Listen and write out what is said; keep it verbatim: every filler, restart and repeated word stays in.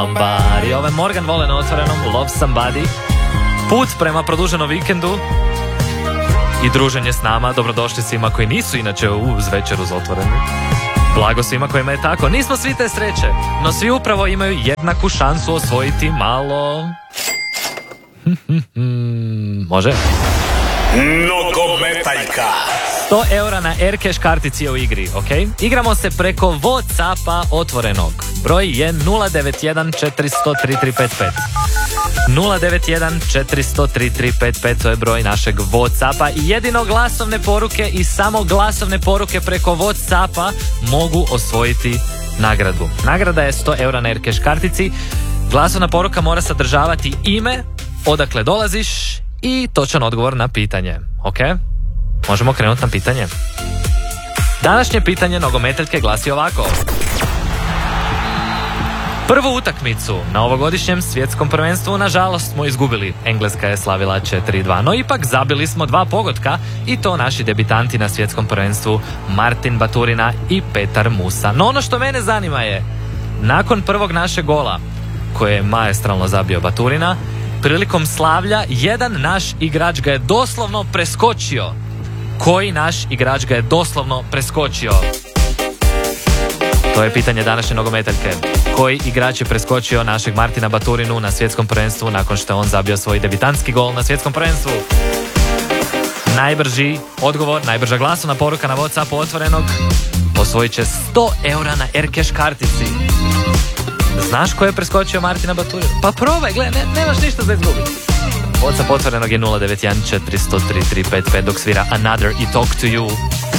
somebody. Ovo je Morgan Wallen na otvorenom, Love Somebody. Put prema produženom vikendu i druženje s nama. Dobrodošli svima koji nisu inače uz večeru za otvorenu. Blago svima kojima je tako. Nismo svi te sreće, no svi upravo imaju jednaku šansu osvojiti malo... Može? Nogometaljka. sto eura na Aircash kartici je u igri, ok? Igramo se preko Whatsappa otvorenog. Broj je nula devet jedan četiri nula nula tri tri pet pet. nula devet jedan četiri nula nula tri tri pet pet, to je broj našeg Whatsappa i jedino glasovne poruke i samo glasovne poruke preko Whatsappa mogu osvojiti nagradu. Nagrada je sto eura na Aircash kartici. Glasovna poruka mora sadržavati ime, odakle dolaziš i točan odgovor na pitanje, ok? Možemo krenuti na pitanje. Današnje pitanje nogometaljke glasi ovako. Prvu utakmicu na ovogodišnjem svjetskom prvenstvu nažalost smo izgubili. Engleska je slavila četiri dva, no ipak zabili smo dva pogotka i to naši debitanti na svjetskom prvenstvu Martin Baturina i Petar Musa. No ono što mene zanima je, nakon prvog našeg gola, koje je maestralno zabio Baturina, prilikom slavlja jedan naš igrač ga je doslovno preskočio. Koji naš igrač ga je doslovno preskočio? To je pitanje današnje nogometaljke. Koji igrač je preskočio našeg Martina Baturinu na svjetskom prvenstvu nakon što je on zabio svoj debitantski gol na svjetskom prvenstvu? Najbrži odgovor, najbrža glasovna poruka na Whatsappu otvorenog osvojit će sto eura na Aircash kartici. Znaš ko je preskočio Martina Baturina? Pa probaj, gledaj, ne, nemaš ništa za izgubiti. Whatsapp otvorenog je nula devet jedan četiri nula nula tri tri pet pet dok svira Another i Talk to You.